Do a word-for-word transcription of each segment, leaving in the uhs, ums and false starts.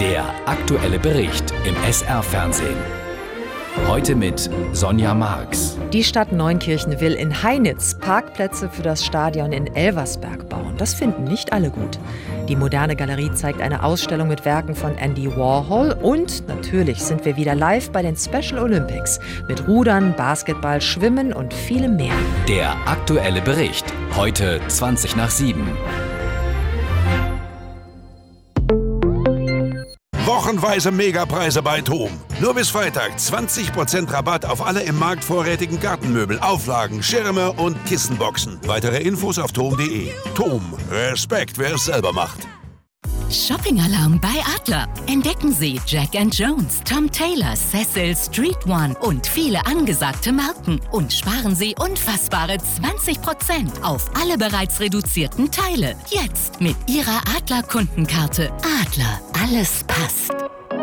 Der aktuelle Bericht im S R-Fernsehen. Heute mit Sonja Marx. Die Stadt Neunkirchen will in Heinitz Parkplätze für das Stadion in Elversberg bauen. Das finden nicht alle gut. Die moderne Galerie zeigt eine Ausstellung mit Werken von Andy Warhol. Und natürlich sind wir wieder live bei den Special Olympics mit Rudern, Basketball, Schwimmen und vielem mehr. Der aktuelle Bericht. Heute zwanzig nach sieben. Wochenweise Megapreise bei TOM. Nur bis Freitag zwanzig Prozent Rabatt auf alle im Markt vorrätigen Gartenmöbel, Auflagen, Schirme und Kissenboxen. Weitere Infos auf tom punkt de. TOM. Respekt, wer es selber macht. Shopping-Alarm bei Adler. Entdecken Sie Jack and Jones, Tom Taylor, Cecil, Street One und viele angesagte Marken. Und sparen Sie unfassbare zwanzig Prozent auf alle bereits reduzierten Teile. Jetzt mit Ihrer Adler-Kundenkarte. Adler, alles passt.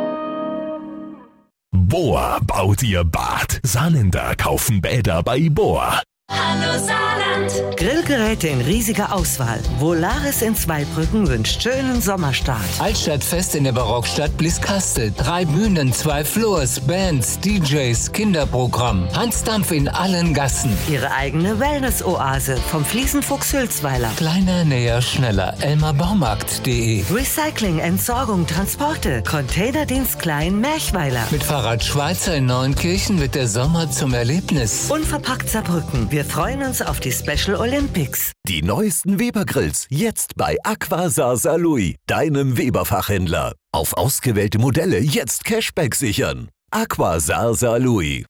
Bohr baut ihr Bad. Saarländer kaufen Bäder bei Bohr. Hallo Saarland! Grillgeräte in riesiger Auswahl. Volaris in Zweibrücken wünscht schönen Sommerstart. Altstadtfest in der Barockstadt Blieskastel. Drei Bühnen, zwei Floors, Bands, D Js, Kinderprogramm. Hansdampf in allen Gassen. Ihre eigene Wellness-Oase vom Fliesenfuchs Hülsweiler. Kleiner, näher, schneller. elmar baumarkt punkt de. Recycling, Entsorgung, Transporte. Containerdienst Klein Merchweiler. Mit Fahrrad Schweizer in Neunkirchen wird der Sommer zum Erlebnis. Unverpackt Saarbrücken. Wir freuen uns auf die Special Olympics. Die neuesten Weber-Grills jetzt bei Aqua Saar-Saarlouis, deinem Weber-Fachhändler. Auf ausgewählte Modelle jetzt Cashback sichern. Aqua Saar-Saarlouis.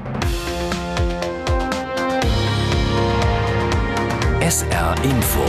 S R Info.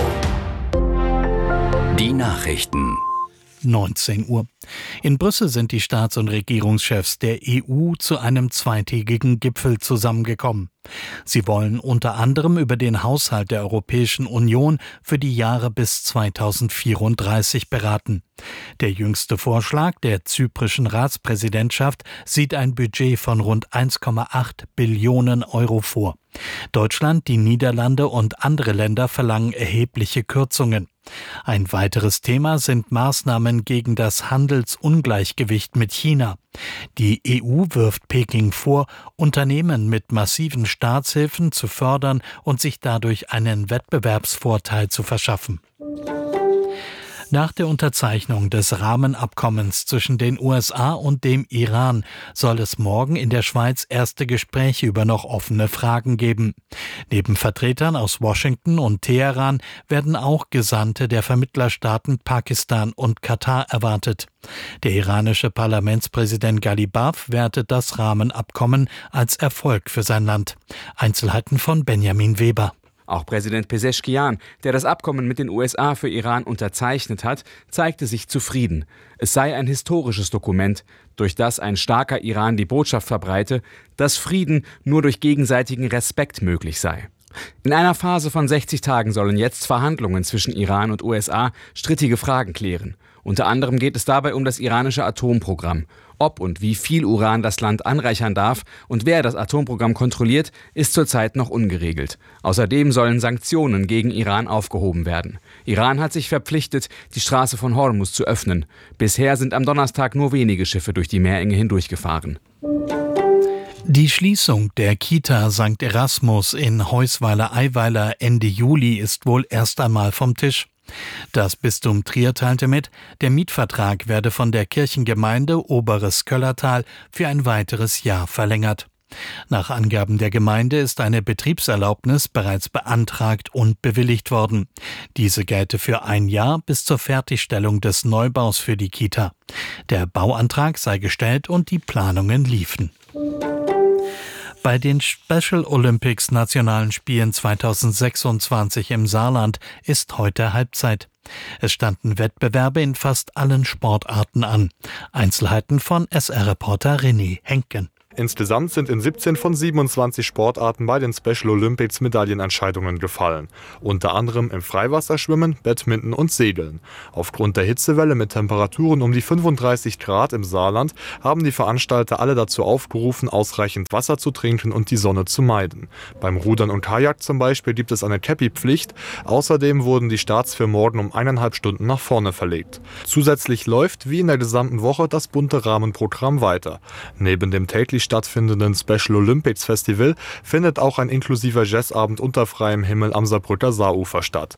Die Nachrichten. neunzehn Uhr. In Brüssel sind die Staats- und Regierungschefs der E U zu einem zweitägigen Gipfel zusammengekommen. Sie wollen unter anderem über den Haushalt der Europäischen Union für die Jahre bis zweitausendvierunddreißig beraten. Der jüngste Vorschlag der zyprischen Ratspräsidentschaft sieht ein Budget von rund eins Komma acht Billionen Euro vor. Deutschland, die Niederlande und andere Länder verlangen erhebliche Kürzungen. Ein weiteres Thema sind Maßnahmen gegen das Handelsungleichgewicht mit China. Die E U wirft Peking vor, Unternehmen mit massiven Staatshilfen zu fördern und sich dadurch einen Wettbewerbsvorteil zu verschaffen. Nach der Unterzeichnung des Rahmenabkommens zwischen den U S A und dem Iran soll es morgen in der Schweiz erste Gespräche über noch offene Fragen geben. Neben Vertretern aus Washington und Teheran werden auch Gesandte der Vermittlerstaaten Pakistan und Katar erwartet. Der iranische Parlamentspräsident Ghalibaf wertet das Rahmenabkommen als Erfolg für sein Land. Einzelheiten von Benjamin Weber. Auch Präsident Pezeshkian, der das Abkommen mit den U S A für Iran unterzeichnet hat, zeigte sich zufrieden. Es sei ein historisches Dokument, durch das ein starker Iran die Botschaft verbreite, dass Frieden nur durch gegenseitigen Respekt möglich sei. In einer Phase von sechzig Tagen sollen jetzt Verhandlungen zwischen Iran und U S A strittige Fragen klären. Unter anderem geht es dabei um das iranische Atomprogramm. Ob und wie viel Uran das Land anreichern darf und wer das Atomprogramm kontrolliert, ist zurzeit noch ungeregelt. Außerdem sollen Sanktionen gegen Iran aufgehoben werden. Iran hat sich verpflichtet, die Straße von Hormuz zu öffnen. Bisher sind am Donnerstag nur wenige Schiffe durch die Meerenge hindurchgefahren. Die Schließung der Kita Sankt Erasmus in Heusweiler-Eiweiler Ende Juli ist wohl erst einmal vom Tisch. Das Bistum Trier teilte mit, der Mietvertrag werde von der Kirchengemeinde Oberes Köllertal für ein weiteres Jahr verlängert. Nach Angaben der Gemeinde ist eine Betriebserlaubnis bereits beantragt und bewilligt worden. Diese gelte für ein Jahr bis zur Fertigstellung des Neubaus für die Kita. Der Bauantrag sei gestellt und die Planungen liefen. Bei den Special Olympics Nationalen Spielen zweitausendsechsundzwanzig im Saarland ist heute Halbzeit. Es standen Wettbewerbe in fast allen Sportarten an. Einzelheiten von S R-Reporter René Henken. Insgesamt sind in siebzehn von siebenundzwanzig Sportarten bei den Special Olympics Medaillenentscheidungen gefallen. Unter anderem im Freiwasserschwimmen, Badminton und Segeln. Aufgrund der Hitzewelle mit Temperaturen um die fünfunddreißig Grad im Saarland haben die Veranstalter alle dazu aufgerufen, ausreichend Wasser zu trinken und die Sonne zu meiden. Beim Rudern und Kajak zum Beispiel gibt es eine Käppi-Pflicht. Außerdem wurden die Starts für morgen um eineinhalb Stunden nach vorne verlegt. Zusätzlich läuft wie in der gesamten Woche das bunte Rahmenprogramm weiter. Neben dem täglich stattfindenden Special Olympics Festival findet auch ein inklusiver Jazzabend unter freiem Himmel am Saarbrücker Saarufer statt.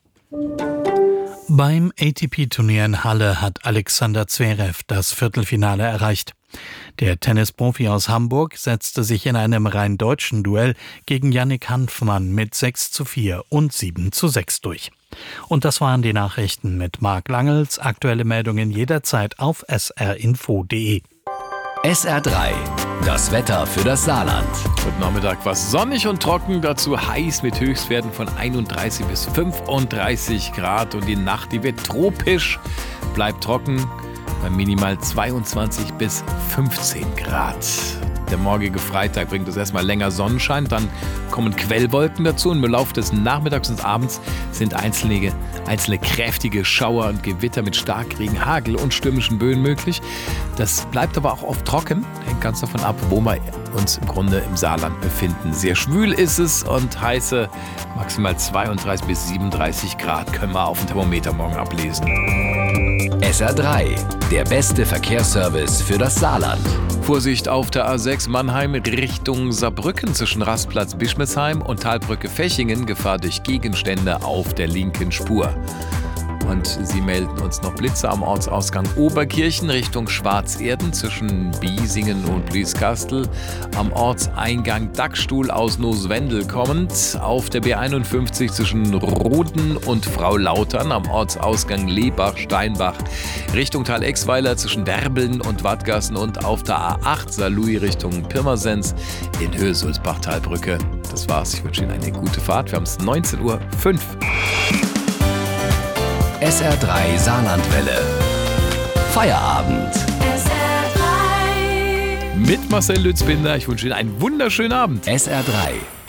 Beim A T P-Turnier in Halle hat Alexander Zverev das Viertelfinale erreicht. Der Tennisprofi aus Hamburg setzte sich in einem rein deutschen Duell gegen Yannick Hanfmann mit sechs zu vier und sieben zu sechs durch. Und das waren die Nachrichten mit Marc Langels. Aktuelle Meldungen jederzeit auf s r info punkt d e. S R drei, das Wetter für das Saarland. Heute Nachmittag war es sonnig und trocken, dazu heiß mit Höchstwerten von einunddreißig bis fünfunddreißig Grad. Und die Nacht, die wird tropisch, bleibt trocken bei minimal zweiundzwanzig bis fünfzehn Grad. Der morgige Freitag bringt uns erstmal länger Sonnenschein, dann kommen Quellwolken dazu und im Laufe des Nachmittags und Abends sind einzelne, einzelne kräftige Schauer und Gewitter mit Starkregen, Hagel und stürmischen Böen möglich. Das bleibt aber auch oft trocken, hängt ganz davon ab, wo wir uns im Grunde im Saarland befinden. Sehr schwül ist es und heiße maximal zweiunddreißig bis siebenunddreißig Grad können wir auf dem Thermometer morgen ablesen. S R drei, der beste Verkehrsservice für das Saarland. Vorsicht auf der A sechs Mannheim Richtung Saarbrücken zwischen Rastplatz Bischmesheim und Talbrücke Fechingen. Gefahr durch Gegenstände auf der linken Spur. Und sie melden uns noch Blitze am Ortsausgang Oberkirchen Richtung Schwarzerden zwischen Biesingen und Blieskastel. Am Ortseingang Dackstuhl aus Nooswendel kommend. Auf der B einundfünfzig zwischen Roden und Frau Lautern. Am Ortsausgang Lebach-Steinbach Richtung Tal-Exweiler zwischen Werbeln und Wattgassen. Und auf der A acht Saarlouis Richtung Pirmasens in Höhe Sulzbach-Talbrücke. Das war's. Ich wünsche Ihnen eine gute Fahrt. Wir haben es neunzehn Uhr fünf. S R drei Saarlandwelle. Feierabend. S R drei. Mit Marcel Lützbinder. Ich wünsche Ihnen einen wunderschönen Abend. S R drei.